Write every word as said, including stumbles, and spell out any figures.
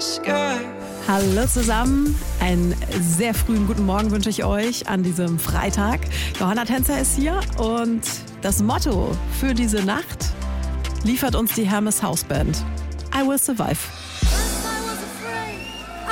sky. Hallo zusammen, einen sehr frühen guten Morgen wünsche ich euch an diesem Freitag. Johanna Tänzer ist hier und das Motto für diese Nacht liefert uns die Hermes House Band. I will survive.